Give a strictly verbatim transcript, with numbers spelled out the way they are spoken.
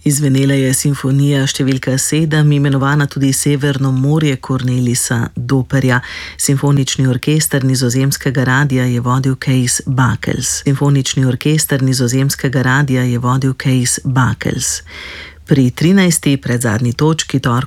Izvenela je simfonija številka sedem, imenovana tudi Severno morje Cornelisa Doperja. Simfonični orkester Nizozemskega radia je vodil Kees Bakels. Simfonični orkester Nizozemskega radia je vodil Kees Bakels. Pri trinajsti predzadnji točki torkove